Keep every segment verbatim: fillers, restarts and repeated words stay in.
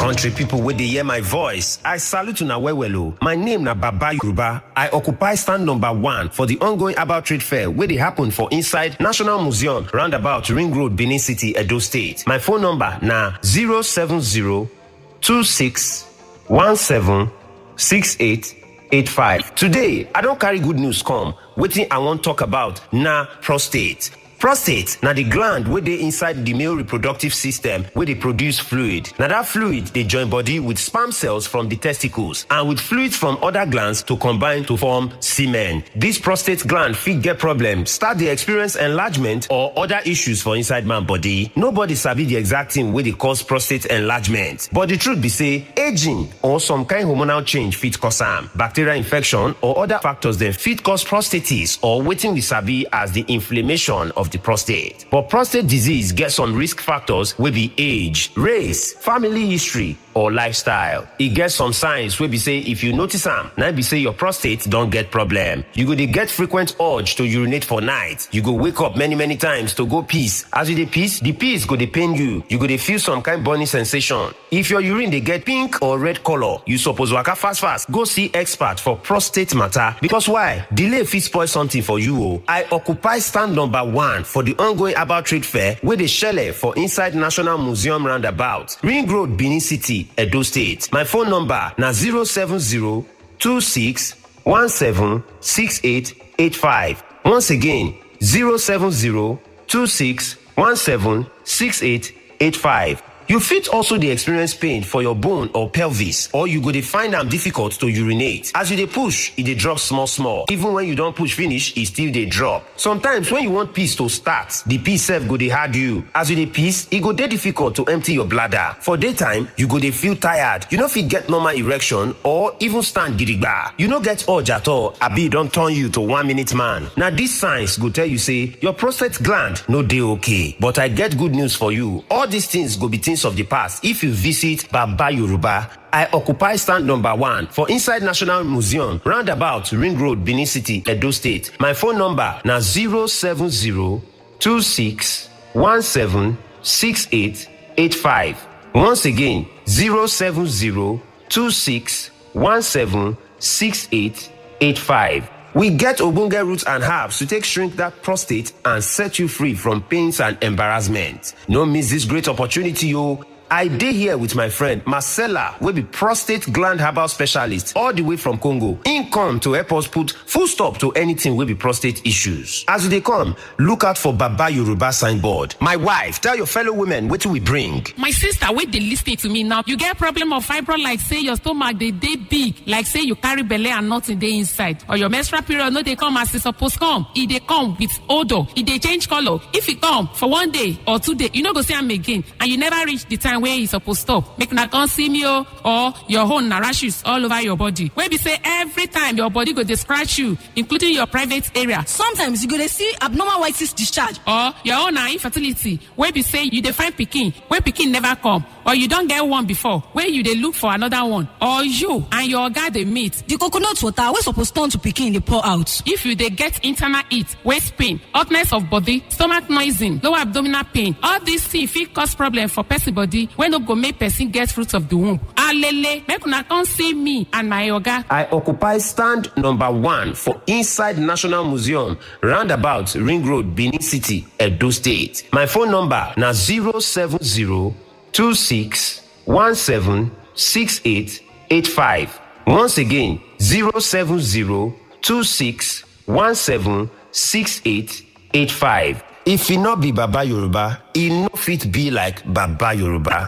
Country people wey dey hear my voice, I salute una well well o. My name na Baba Yoruba. I occupy stand number one for the ongoing Herbal Trade Fair wey dey happen for inside National Museum, roundabout Ring Road, Benin City, Edo State. My phone number na zero seven zero two six one seven six eight eight five. Today, I don carry good news come. Wetin I wan talk about na prostate. Prostate na the gland wey dey inside the male reproductive system wey dey produce fluid. Na that fluid dey join body with sperm cells from the testicles and with fluids from other glands to combine to form semen. This prostate gland fit get problem, start dey experience enlargement or other issues for inside man body. Nobody sabi the exact thing wey dey cause prostate enlargement, but the truth be say aging or some kind hormonal change fit cause am. Bacterial infection or other factors dem fit cause prostatitis or wetin we sabi as the inflammation of the prostate. But prostate disease get some risk factors wey be age, race, family history, or lifestyle. E get some signs wey be say if you notice am, na be say your prostate don get problem. You go dey get frequent urge to urinate for night. You go wake up many many times to go piss. As you dey piss, the piss go dey pain you. You go dey feel some kind burning sensation. If your urine dey get pink or red color, you suppose waka fast fast go see expert for prostate matter, because why? Delay fit spoil something for you o. I occupy stand number one for the ongoing Herbal Trade Fair wey dey shele for inside National Museum roundabout, Ring Road, Benin City, Edo State. My phone number na zero seven zero two six one seven six eight eight five. Once again, zero seven zero two six one seven six eight eight five. You fit also dey experience pain for your bone or pelvis, or you go dey find am difficult to urinate. As you dey push, e dey drop small small. Even when you don push finish, e still dey drop. Sometimes when you want piss to start, the piss sef go dey hard you. As you dey piss, e go dey difficult to empty your bladder. For daytime, you go dey feel tired. You no fit get normal erection or even stand gidigba. You no get urge at all, abi e don turn you to one minute man. Na these signs go tell you say your prostate gland no dey okay. But I get good news for you. All these things go be things of the past if you visit Baba Yoruba. I occupy stand number one for inside National Museum, roundabout Ring Road, Benin City, Edo State. My phone number na zero seven zero two six one seven six eight eight five. Once again, zero seven zero two six one seven six eight eight five. We get ogbonge roots and herbs to take shrink that prostate and set you free from pains and embarrassment. No miss this great opportunity, yo. I dey here with my friend Marcella, wey be prostate gland herbal specialist all the way from Congo. Im come to help us put full stop to anything wey be prostate issues. As you dey come, look out for Baba Yoruba signboard. My wife, tell your fellow women wetin we bring. My sister, wey dey lis ten to me now, you get problem of fibroid, like say your stomach dey dey big, like say you carry belle and nothing dey inside, or your menstrual period no dey come as e suppose come. E dey come with odour, e dey change colour. If e come for one day or two days, you no go see am again, and you never reach the time where you suppose stop. Make una come see me o, or your own na rashes all over your body. Wey be say every time your body go dey scratch you, including your private area. Sometimes you go dey see abnormal white cyst discharge. Or your own na infertility, wey be say you dey find pikin, wey pikin never come, or you don get one before, wey you dey look for another one, or you and your oga dey meet. The coconut water wey suppose turn to pikin dey pour out. If you dey get internal heat, waist pain, hotness of body, stomach noising, lower abdominal pain, all these things fit cause problem for person body wey no go make person get fruit of the womb. Alele, make una come see me and my oga. I occupy stand number one for inside National Museum, roundabout Ring Road, Benin City, Edo State. My phone number na zero seven zero two six one seven six eight eight five. Once again, zero seven zero two six one seven six eight eight five. If e no be Baba Yoruba, e no fit be like Baba Yoruba.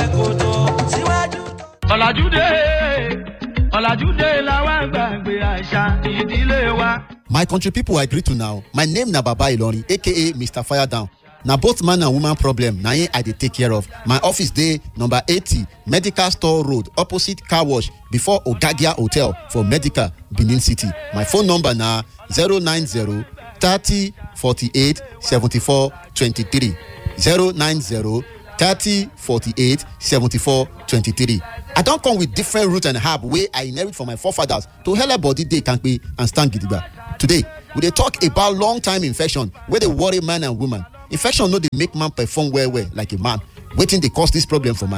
My country people, I greet you now. My name na Baba Ilorin, aka Mister Fire Down. Na both man and woman problem na I dey take care of. My office dey number eighty Medical Store Road, opposite car wash, before Ogagia Hotel for Medical, Benin City. My phone number na zero nine zero thirty forty-eight seventy-four twenty-three. zero nine zero thirty forty-eight seventy-four twenty-three. I don come with different root and herb wey I inherit from my forefathers to help body dey kampe and stand gidigba. Today, we dey talk about long time infection wey dey worry man and woman. Infection no dey make man perform well well like a man. Wetin dey cause this problem for man?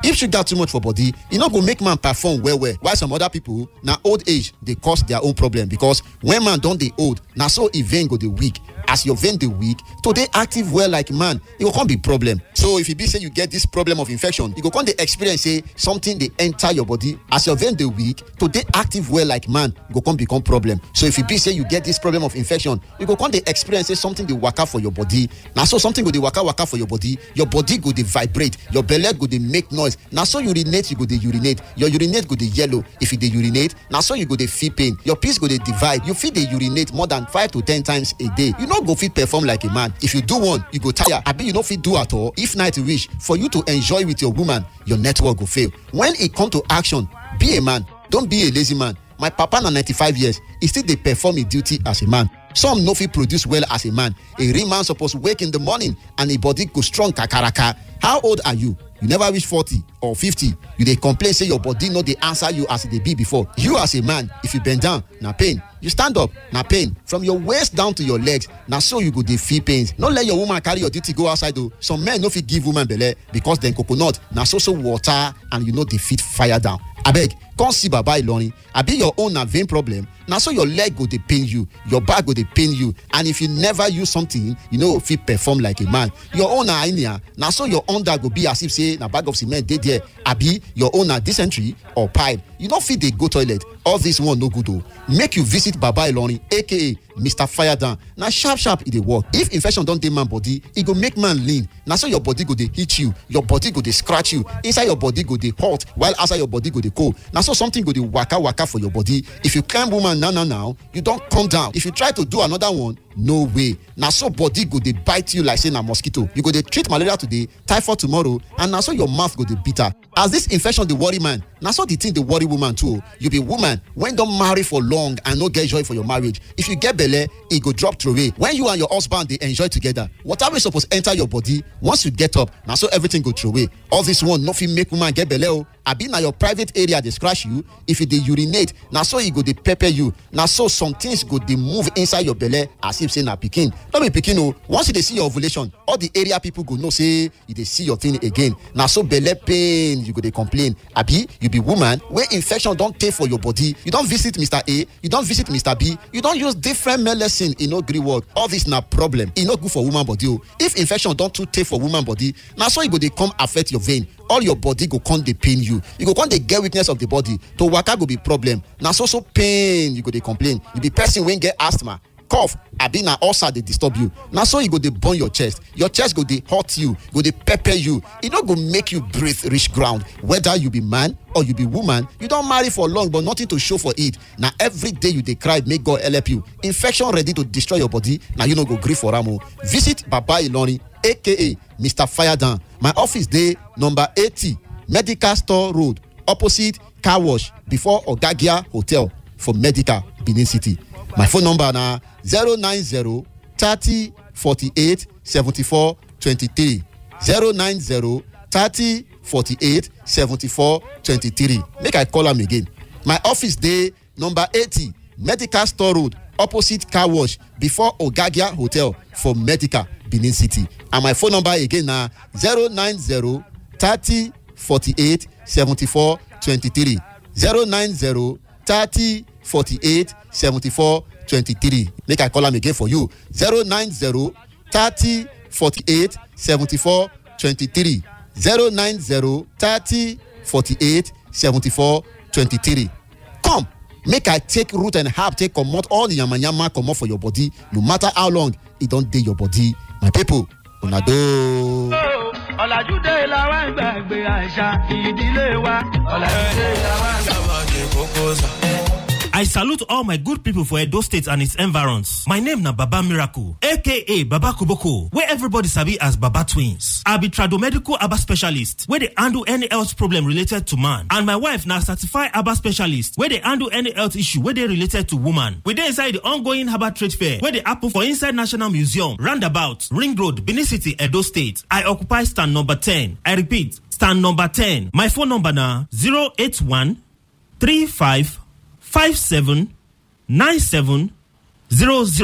If sugar too much for body, e no go make man perform well well. While some other people, na old age dey cause their own problem, because when man don dey old, na so e vein go dey weak. As your vein dey weak, to dey active well like man, e go come be problem. So if e be say you get this problem of infection, you go come dey experience say something dey enter your body. As your vein dey weak, to dey active well like man go come become problem. So if e be say you get this problem of infection, you go come dey experience say something dey waka for your body. Na so something go dey waka waka for your body, your body go dey vibrate, your belle go dey make noise. Na so urinate, you go dey urinate, your urinate go dey yellow. If you dey urinate, na so you go dey feel pain, your piss go dey divide. You fit dey urinate more than five to ten times a day. You no go fit perform like a man. If you do one, you go tire. Abi you no fit do at all. If night reach for you to enjoy with your woman, your network go fail. When e come to action, be a man, don't be a lazy man. My papa na ninety-five years, he still dey perform his duty as a man. Some no fit produce well as a man. A real man suppose wake in the morning and a body go strong kakaraka. How old are you? You never reach forty or fifty. You dey complain say your body no dey answer you as e dey be before. You as a man, if you bend down, na pain. You stand up, na pain. From your waist down to your legs, na so you go dey feel pains. No let your woman carry your duty go outside o. Some men no fit give woman belle because dem coconut na so so water and you no dey fit fire down. Abeg, come see Baba Ilorin. Abi your own na vein problem, na so your leg go dey pain you, your back go dey pain you, and if you never use something, you no fit perform like a man. Your own na hernia, na so your under go be as if say na bag of cement dey there. Abi your own na dysentery or pipe, you no fit dey go toilet. All this one no good o. Make you visit Baba Ilorin, aka Mister Firedown. Na sharp sharp e dey work. If infection don dey man body, e go make man lean. Na so your body go dey hit you, your body go dey scratch you, inside your body go dey hot, while outside your body go dey cold. Na so something go dey waka waka for your body. If you climb woman now now now, you don come down. If you try to do another one, no way. Na so body go dey bite you like say na mosquito. You go dey treat malaria today, typhoid tomorrow, and na so your mouth go dey bitter. As this infection dey worry man, na so the thing dey worry woman too. You be woman when don marry for long and no get joy for your marriage. If you get belle, e go drop throway. When you and your husband dey enjoy together, water wey suppose enter your body, once you get up, na so everything go throway. All this one no fit make woman get belle o. Abi na your private area dey scratch you. If you dey urinate, na so e go dey pepper you. Na so some things go dey move inside your belle as if say na pikin. No be pikin o. Once you dey see your ovulation, all the area people go know say you dey see your thing again. Na so belle pain you go dey complain. Abi you be woman wey infection don tey for your body. You don visit Mister A, you don visit Mister B, you don use different medicine, e no gree work. All this na problem. E no good for woman body o. If infection don too tey for woman body, na so e go dey come affect your vein. All your body go come dey pain you. You go come dey get weakness of the body. To waka go be problem. Na so so pain you go dey complain. You be person wey get asthma, cough, abi na ulcer dey disturb you. Na so e go dey burn your chest. Your chest go dey hurt you, go dey pepper you. E no go make you breathe reach ground. Whether you be man or you be woman, you don marry for long but nothing to show for it. Na every day you dey cry make God help you. Infection ready to destroy your body, na you no go gree for am o. Visit Baba Ilorin, aka Mister Firedown. My office dey number eighty Medical Store Road, opposite car wash before Ogagia Hotel for Medical, Benin City. My phone number na zero nine zero thirty forty-eight seventy-four twenty-three zero nine zero thirty forty-eight seventy-four twenty-three. Make I call am again. My office dey number eighty Medical Store Road, opposite car wash before Ogagia Hotel for Medical, Benin City. And my phone number again na zero nine zero thirty forty-eight seventy-four twenty-three zero nine zero thirty forty-eight seventy-four twenty-three. Make I call am again for you. zero nine zero thirty forty-eight seventy-four twenty-three zero nine zero thirty forty-eight seventy-four twenty-three. Come, make I take root and herb take comot all the yamayama comot for your body, no matter how long e don dey your body. My people, una do. Ọ̀làjúdé la wá ń gbàgbé àṣà ìdílé wa. Ọ̀làjúdé la wá ń gbàgbé kókó sọ. I salute all my good people for Edo State and its environs. My name na Baba Miracle, aka Baba Koboko, where everybody sabi as Baba Twins. I be tradomedical Aba specialist, where they handle any health problem related to man. And my wife na certified Aba specialist, where they handle any health issue where they related to woman. We dey inside the ongoing Herbal Trade Fair, where they happen for inside National Museum, Roundabout, Ring Road, Benin City, Edo State. I occupy stand number ten. I repeat, stand number ten. My phone number na zero eight one three five five seven nine seven zero zero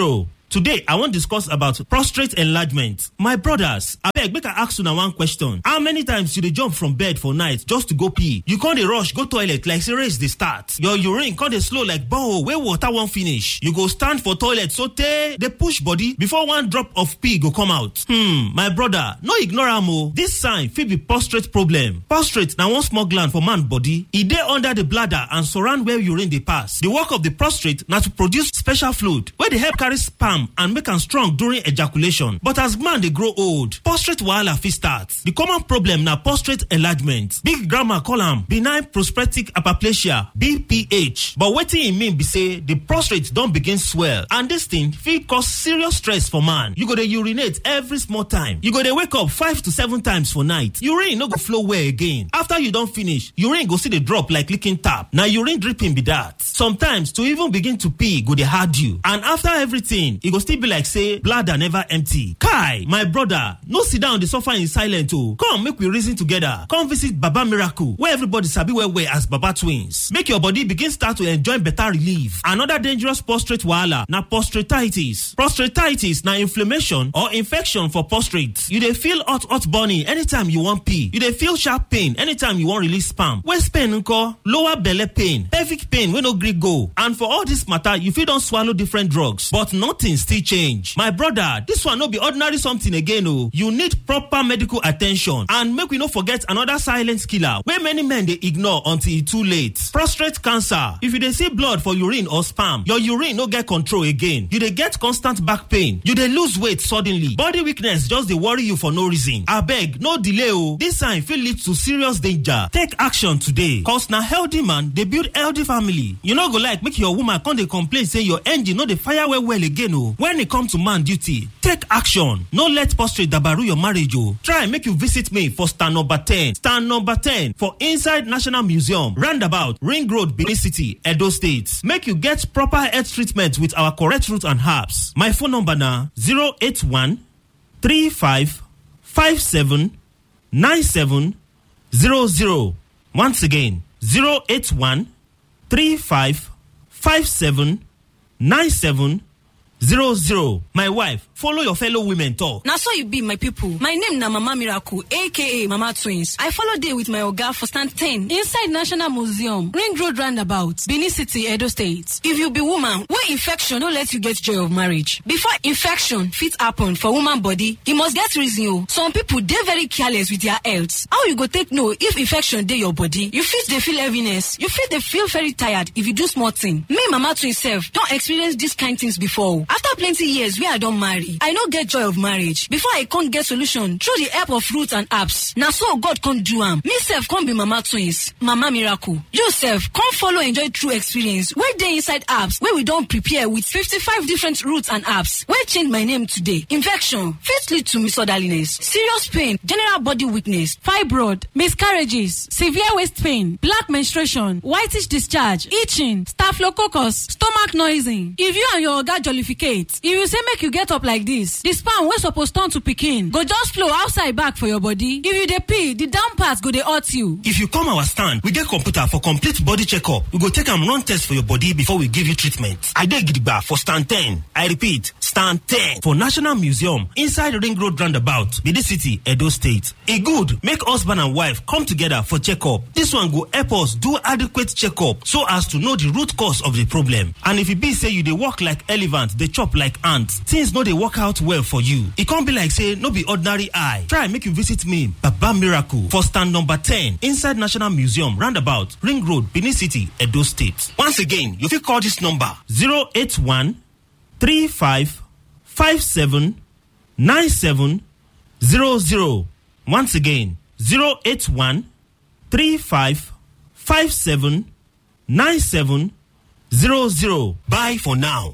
Today, I wan discuss about prostate enlargement. My brothers, abeg make I ask una one question. How many times you dey jump from bed for night just to go pee? You con dey rush go toilet like say race dey start. Your urine con dey slow like borehole wey water wan finish. You go stand for toilet so tey dey push body before one drop of pee go come out. Hmm, my brother, no ignore am o. This sign fit be prostate problem. Prostate na one small gland for man body. E dey under the bladder and surround where urine dey pass. The work of the prostate na to produce special fluid wey dey help carry sperm and make am strong during ejaculation. But as man dey grow old, prostate wahala fit start. The common problem na prostate enlargement. Big grandma call am benign prostatic hyperplasia B P H. But wetin e mean be say the prostate don begin swell, and this thing fit cause serious stress for man. You go dey urinate every small time. You go dey wake up five to seven times for night. Urine no go flow well again. After you don finish, urine go still dey drop like leaking tap. Na urine dripping be that. Sometimes to even begin to pee go dey hard you, and after everything e go still be like say bladder never empty. Kai, my brother, no sit down dey suffer in silence o. Come make we reason together. Come visit Baba Miracle, where everybody sabi well well as Baba Twins. Make your body begin start to enjoy better relief. Another dangerous prostate wahala na prostatitis. Prostatitis na inflammation or infection for prostate. You dey feel hot hot burning anytime you wan pee. You dey feel sharp pain anytime you wan release sperm. Waist pain nko, lower belle pain, pelvic pain wey no gree go. And for all this matter, you fit don swallow different drugs, but nothing still change. My brother, this one no be ordinary something again o. You need proper medical attention. And make we no forget another silent killer wey many men dey ignore until e too late. Prostate cancer. If you dey see blood for urine or sperm, your urine no get control again. You dey get constant back pain. You dey lose weight suddenly. Body weakness just dey worry you for no reason. Abeg, no delay o. This sign fit lead to serious danger. Take action today. Cause na healthy man dey build healthy family. You no go like make your woman come dey complain say your engine no dey fire well well again o. When e come to man duty, take action. No let prostate dabaru your marriage o. Try make you visit me for stand number ten. Stand number ten for inside National Museum, roundabout Ring Road, Benin City, Edo State. Make you get proper health treatment with our correct root and herbs. My phone number na zero eight one three five five seven nine seven zero zero. Once again, zero eight one three five five seven nine seven zero zero. My wife, follow your fellow women talk. Now so you be my people. My name na Mama Miracle, aka Mama Twins. I follow day with my oga for stand ten inside National Museum, Ring Road roundabout, Benin City, Edo State. If you be woman, where infection don't let you get joy of marriage. Before infection fit happen for woman body, you must get reason o. Some people they very careless with their health. How you go take know if infection dey your body? You fit dey feel heaviness. You fit dey feel very tired if you do small thing. Me, Mama Twins self, don't experience these kind things before. After plenty years where I don't marry, I no get joy of marriage. Before I can't get solution through the help of roots and apps. Now so God can't do am. Me self can't be Mama Twins, Mama Miracle. You self can't follow enjoy true experience. Where they inside apps where we don't prepare with fifty-five different roots and apps. Where change my name today. Infection, fit lead to misorderliness, serious pain, general body weakness, fibroid, miscarriages, severe waist pain, black menstruation, whitish discharge, itching, staphylococcus, stomach noising. If you and your oga jollificate, if you say make you get up like this, the sperm wey suppose turn to pikin go just flow outside back for your body. If you dey pee, the down part go dey hurt you. If you come our stand, we get computer for complete body checkup. We go take am run test for your body before we give you treatment. I dey gidigba for stand ten. I repeat, stand ten for National Museum inside Ring Road roundabout, Benin City, Edo State. E good make husband and wife come together for checkup. This one go help us do adequate checkup so as to know the root cause of the problem. And if e be say you dey walk like elephant, dey chop like ant, things no dey work out well for you. E come be like say no be ordinary eye. Try make you visit me, Baba Miracle, for stand number ten inside National Museum, roundabout Ring Road, Benin City, Edo State. Once again, you fit call this number zero eight one three five five seven nine seven zero zero. Once again, zero eight one three five five seven nine seven zero zero. Bye for now.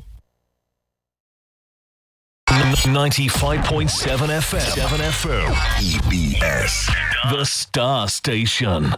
ninety-five point seven F M. seven F M. E B S. The Star Station.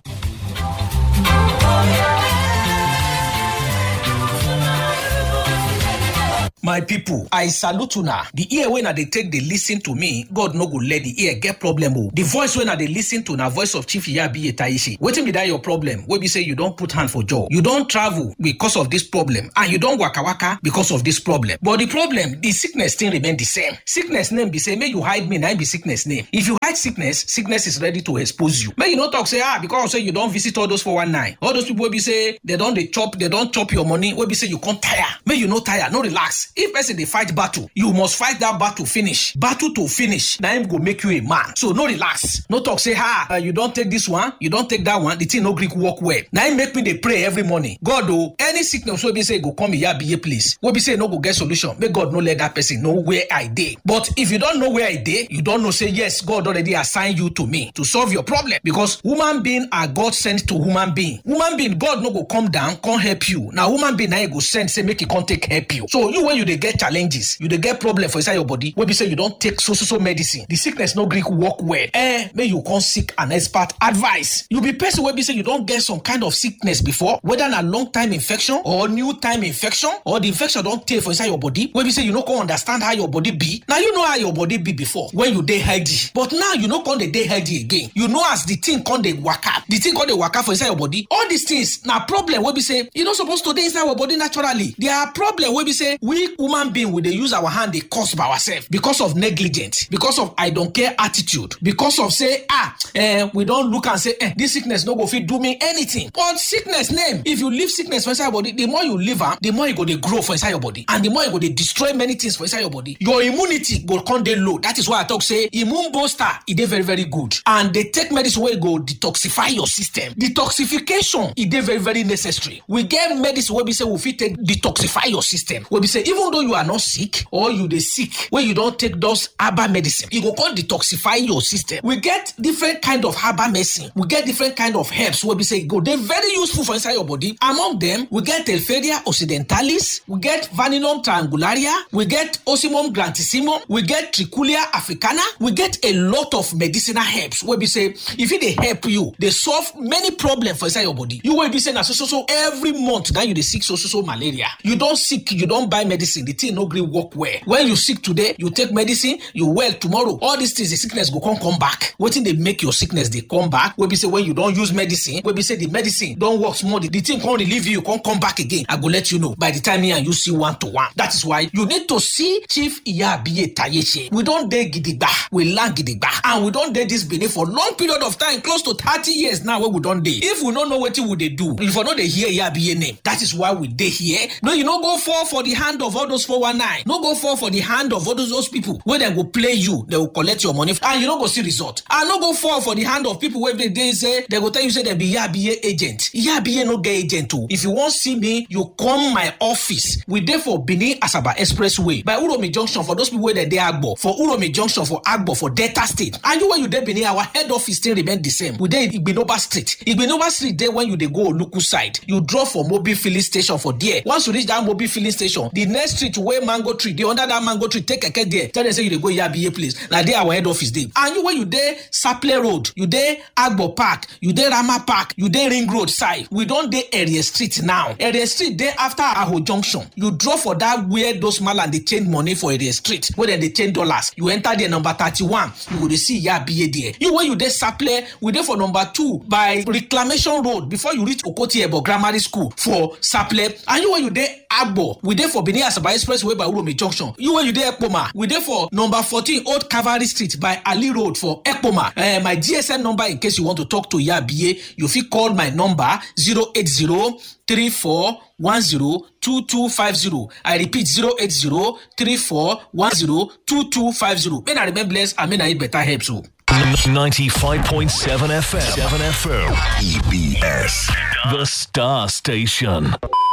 My people, I salute una. The ear when I they take they listen to me, God no go let the ear get problem. Oh. The voice when I they listen to na voice of Chief Iyabiye Taishi. Waiting be that your problem. Where we say you don't put hand for jaw. You don't travel because of this problem. And you don't waka waka because of this problem. But the problem, the sickness still remain the same. Sickness name be say, may you hide me, now be sickness name. If you hide sickness, sickness is ready to expose you. May you not talk say, ah, because say you don't visit all those four one nine. All those people will be say, they don't they chop, they don't chop your money. Will be say you can't tire. May you not tire, no relax. If person they fight battle, you must fight that battle finish. Battle to finish. Now him go make you a man. So no relax. No talk say, ah, uh, you don't take this one, you don't take that one. The thing no Greek work well. Now him make me they pray every morning. God oh, any sickness will be say go come here be a place. Will be say no go get solution. May God no let that person know where I dey. But if you don't know where I dey, you don't know say yes, God already assigned you to me to solve your problem. Because human being are God sent to human being. Human being, God no go come down, come help you. Now human being now go send say make it come take help you. So you when you they get challenges, you they get problem for inside your body. When we say you don't take so so so medicine, the sickness no Greek work well. Eh, may you come seek an expert advice. You be person when we say you don't get some kind of sickness before, whether a long time infection or new time infection, or the infection don't take for inside your body. When we say you no come understand how your body be. Now you know how your body be before when you dey healthy, but now you no come the day healthy again. You know as the thing come the waka, the thing come the waka for inside your body. All these things now problem when we say you not supposed to dey inside our body naturally. There are problem when we say we human being we dey use our hand they cause by ourselves because of negligence, because of I don't care attitude, because of say ah eh, we don't look and say eh, this sickness no go fit do me anything. But sickness name, if you leave sickness for inside your body, the more you live am, the more you go dey grow for inside your body, and the more you go dey destroy many things for inside your body. Your immunity go come dey low. That is why I talk say immune booster e dey very very good, and they take medicine wey go detoxify your system. Detoxification e dey very very necessary. We get medicine wey be say we fit take detoxify your system. We be say even though you are not sick or you dey sick, when you don't take those herbal medicine, e go come detoxify your system. We get different kind of herbal medicine. We get different kind of herbs wey be say go dey very useful for inside your body. Among them, we get Telferia occidentalis, we get Vaninum triangularia, we get Osimum grantissimum, we get Trichulia africana. We get a lot of medicinal herbs where we say if it they help you, they solve many problems for inside your body. You will be saying so so so every month that you they sick so so so malaria. You don't sick, you don't buy medicine. The thing no gree work well. When you sick today, you take medicine, you well tomorrow. All these things, the sickness go come come back. Waiting they make your sickness they come back. Where we say when you don't use medicine, where we say the medicine don't work small, the, the thing can't relieve you, can't come back again. I go let you know by the time me and you see one to one. That is why you need to see Chief Iyabiye Taishi. We don't dey gidigba, we land gidigba, and we don't dey this Benin for long period of time, close to thirty years now. Where we don't dey. If we don't know what would they do, if we know they hear Iyabiye name, that is why we dey here. No, you no go fall for the hand of all those four one nine. No go fall for the hand of all those, those people where they will play you, they will collect your money, and you don't go see result. And no go fall for the hand of people where they, they say they go tell you say they be Iyabiye agent. Iyabiye no get agent too. If you want see me, you come my office. We dey for Benin Asaba Expressway by Uromi Junction for those people where they dey Agbo, for Uromi Junction for Agbo for Delta State. And you when you dey Benin, our head office still remain the same. We dey Igbinoba Street. Igbinoba Street there when you dey go Oluku side. You drop for Mobile Filling Station for there. Once you reach that Mobile Filling Station, the next street where Mango Tree, the under that Mango Tree, take a keke there. Tell them say you dey go Iyabiye place. Now there our head office dey. And you when you dey Saple Road, you dey Agbo Park, you dey Rama Park, you dey Ring Road side. We don't dey Area Street now. Area Street dey after Aho Junction. You drop for that where those malan they change money for Area Street, where they change dollars. You enter there number thirty-one. You will see Iyabiye there. You when you dey Saple, we dey for number two by Reclamation Road before you reach Okoti Ebo Grammar School for Saple. And you when you dey Agbo, we dey for Benin Asaba Expressway by Uromi Junction. You when you dey Ekpoma, we dey for number fourteen Old Cavalry Street by Ali Road for Ekpoma. Uh, my G S M number in case you want to talk to Iyabiye, you fit call my number zero eight zero three four one zero two two five zero. I repeat zero eight zero three four one zero two two five zero. May I remain blessed and may I eat better help so. ninety-five point seven F M. seven F M. E B S. The Star Station.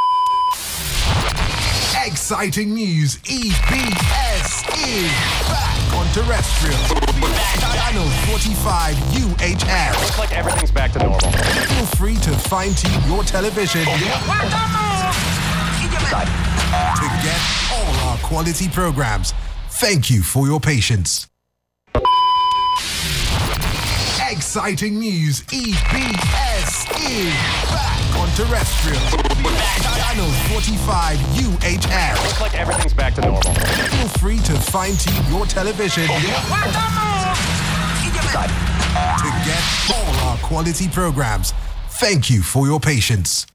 Exciting news. E B S is back on terrestrial. Channel forty-five U H F. Looks like everything's back to normal. Feel free to fine-tune your television to get all our quality programs. Thank you for your patience. Exciting. Exciting news. E B S is back on terrestrial. Channel forty-five U H F. Looks like everything's back to normal. Feel free to fine-tune your television to get all our quality programs. Thank you for your patience.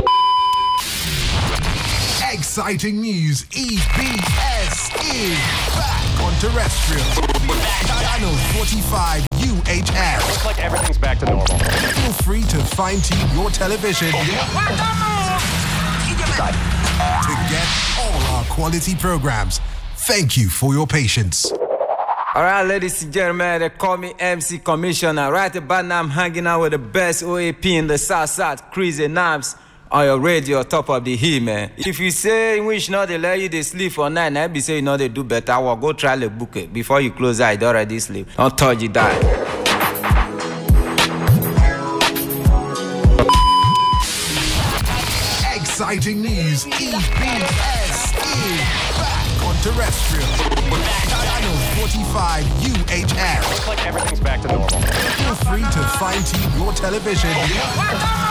Exciting news. E B S is back on terrestrial. Channel forty-five U H F. Looks like everything's back to normal. Feel free to fine-tune your television to get all our quality programs. Thank you for your patience. All right, ladies and gentlemen, they call me M C Commissioner. Right about now, I'm hanging out with the best O A P in the South South, Chris and Nams, on your radio, top of the hill, man. If you say which not they let you they sleep for night, I be say you know they do better. I will go try the book it before you close eye. They already sleep. Don't touch you die. Exciting news. E B S is back on terrestrial. Channel forty-five U H F. Looks like everything's back to normal. Feel free to fine-tune your television